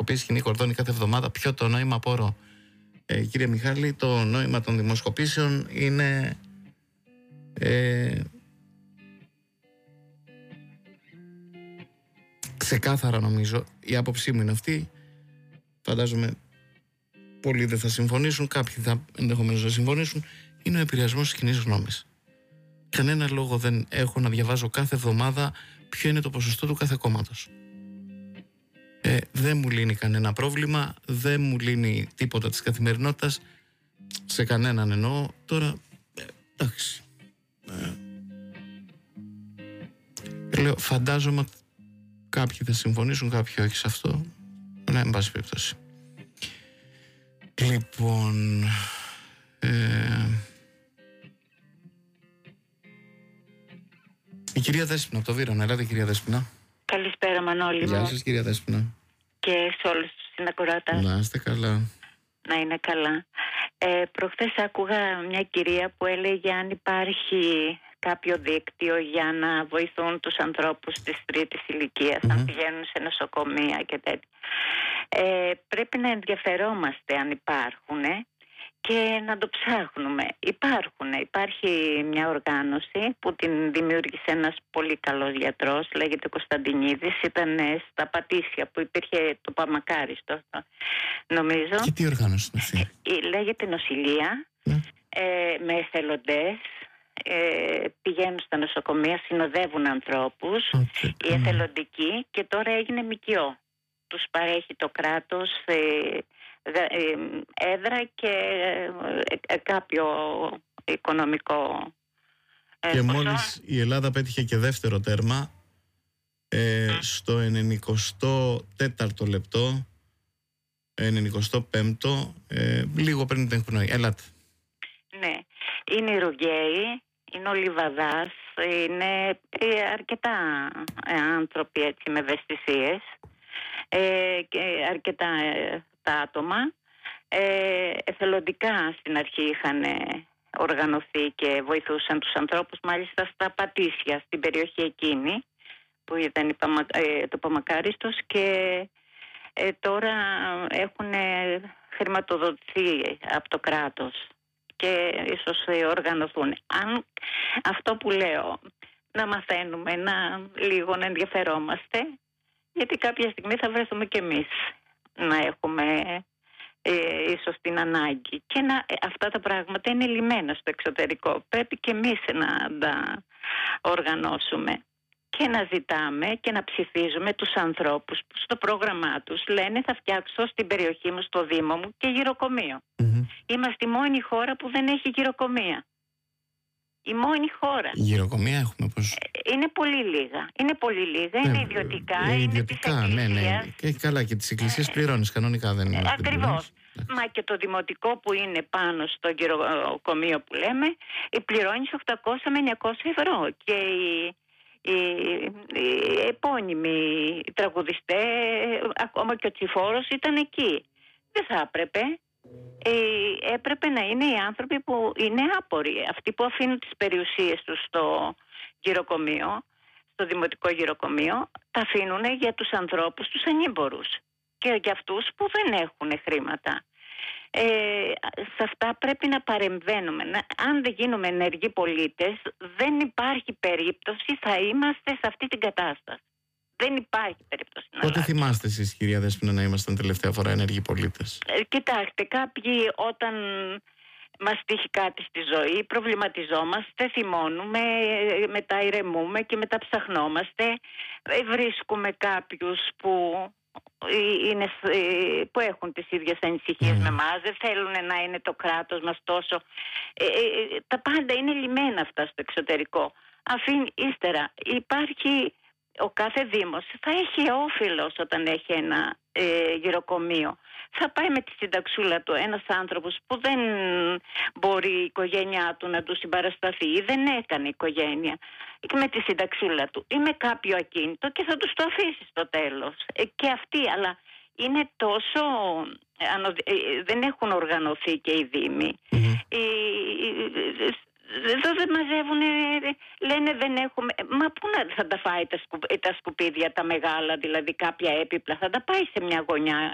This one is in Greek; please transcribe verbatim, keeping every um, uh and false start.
δημοσκοπήσεις σκηνή κορδόνι κάθε εβδομάδα. Ποιο το νόημα, απορώ. Ε, κύριε Μιχάλη, το νόημα των δημοσκοπήσεων είναι ε, ξεκάθαρα, νομίζω. Η άποψή μου είναι αυτή. Φαντάζομαι πολλοί δεν θα συμφωνήσουν, κάποιοι θα ενδεχομένως να συμφωνήσουν. Είναι ο επηρεασμός της κοινής γνώμης. Κανένα λόγο δεν έχω να διαβάζω κάθε εβδομάδα ποιο είναι το ποσοστό του κάθε κόμματος. Ε, δεν μου λύνει κανένα πρόβλημα, δεν μου λύνει τίποτα της καθημερινότητας, σε κανέναν εννοώ. Τώρα, ε, εντάξει. Ε, λέω, φαντάζομαι ότι κάποιοι θα συμφωνήσουν, κάποιοι όχι σε αυτό. Ναι, εν πάση περιπτώσει. Λοιπόν... Ε, η κυρία Δέσποινα από το Βύρωνα. Ελάτε, κυρία Δέσποινα. Καλησπέρα, Μανώλη μου. Γεια σας, κυρία Δέσποινα. Και σε όλους τους συνακροατάς. Να είστε καλά. Να είναι καλά. Ε, προχθές άκουγα μια κυρία που έλεγε αν υπάρχει κάποιο δίκτυο για να βοηθούν τους ανθρώπους της τρίτης ηλικίας, mm-hmm. αν πηγαίνουν σε νοσοκομεία και τέτοια. Ε, πρέπει να ενδιαφερόμαστε αν υπάρχουν και να το ψάχνουμε. Υπάρχουν. Υπάρχει μια οργάνωση που την δημιούργησε ένας πολύ καλός γιατρός, λέγεται Κωνσταντινίδης, ήταν στα Πατήσια που υπήρχε το Παμακάριστο, νομίζω. Και τι οργάνωση είναι αυτή? Λέγεται Νοσηλεία, ναι. ε, με εθελοντές. Ε, πηγαίνουν στα νοσοκομεία, συνοδεύουν ανθρώπους, okay. οι εθελοντικοί, και τώρα έγινε ΜΚΟ. Τους παρέχει το κράτος ε, ε, έδρα και ε, κάποιο οικονομικό ε, και ποσό. Μόλις η Ελλάδα πέτυχε και δεύτερο τέρμα ε, mm. στο ενενηκοστό τέταρτο λεπτό, ενενηκοστό πέμπτο, ε, λίγο πριν την εκπνοή. Ελάτε. Ναι, είναι η Ρουγγέη, είναι ο Λιβαδάς, είναι αρκετά άνθρωποι έτσι με ευαισθησίες, ε, και αρκετά ε, τα άτομα. Ε, εθελοντικά στην αρχή είχαν οργανωθεί και βοηθούσαν τους ανθρώπους, μάλιστα στα Πατήσια, στην περιοχή εκείνη που ήταν η, ε, το Παμακάριστος, και ε, τώρα έχουν χρηματοδοτηθεί από το κράτος και ίσως οργανωθούν. Αν αυτό που λέω, να μαθαίνουμε, να λίγο να ενδιαφερόμαστε, γιατί κάποια στιγμή θα βρεθούμε κι εμείς να έχουμε ε, ίσως την ανάγκη, και να, ε, αυτά τα πράγματα είναι λυμμένα στο εξωτερικό, πρέπει κι εμείς να τα οργανώσουμε και να ζητάμε και να ψηφίζουμε τους ανθρώπους που στο πρόγραμμά τους λένε θα φτιάξω στην περιοχή μου, στο Δήμο μου, και γυροκομείο. Mm-hmm. Είμαστε η μόνη χώρα που δεν έχει γυροκομεία. Η μόνη χώρα. Γυροκομεία έχουμε πώς? Είναι πολύ λίγα. Είναι πολύ λίγα, ναι, είναι ιδιωτικά, είναι, είναι ιδιωτικά, της ναι, ναι. Και καλά, και τις εκκλησίες πληρώνεις κανονικά, δεν είναι? Ακριβώς. Μα και το δημοτικό που είναι πάνω στο γυροκομείο που λέμε, πληρώνεις οκτακόσια με εννιακόσια ευρώ. Και οι, οι, οι επώνυμοι τραγουδιστές, ακόμα και ο Τσιφόρος ήταν εκεί. Δεν θα έπρεπε. Ε, έπρεπε να είναι οι άνθρωποι που είναι άποροι, αυτοί που αφήνουν τις περιουσίες τους στο γυροκομείο, στο δημοτικό γυροκομείο, τα αφήνουν για τους ανθρώπους, τους ανήμπορους και για αυτούς που δεν έχουν χρήματα. Ε, σε αυτά πρέπει να παρεμβαίνουμε. Να, αν δεν γίνουμε ενεργοί πολίτες, δεν υπάρχει περίπτωση θα είμαστε σε αυτή την κατάσταση. Δεν υπάρχει περίπτωση να Πότε αλλάξει. θυμάστε εσείς, κυρία Δέσποινα, να ήμασταν τελευταία φορά ενεργοί πολίτες? Ε, κοιτάξτε, κάποιοι όταν μας τύχει κάτι στη ζωή προβληματιζόμαστε, θυμώνουμε, μετά ηρεμούμε και μετά ψαχνόμαστε. Ε, βρίσκουμε κάποιους που, είναι, που έχουν τις ίδιες ανησυχίες mm. με εμάς, δεν θέλουν να είναι το κράτος μας τόσο. Ε, ε, τα πάντα είναι λυμμένα αυτά στο εξωτερικό. Αφήν, ύστερα υπάρχει... Ο κάθε δήμος θα έχει όφελος όταν έχει ένα ε, γυροκομείο. Θα πάει με τη συνταξούλα του ένας άνθρωπος που δεν μπορεί η οικογένειά του να του συμπαρασταθεί ή δεν έκανε οικογένεια, με τη συνταξούλα του ή με κάποιο ακίνητο, και θα τους το αφήσει στο τέλος. Ε, και αυτοί, αλλά είναι τόσο... Ε, δεν έχουν οργανωθεί και οι δήμοι. Mm-hmm. Ε, Εδώ δεν μαζεύουν, λένε δεν έχουμε. Μα πού να θα τα φάει τα, σκου, τα σκουπίδια, τα μεγάλα, δηλαδή κάποια έπιπλα, θα τα πάει σε μια γωνιά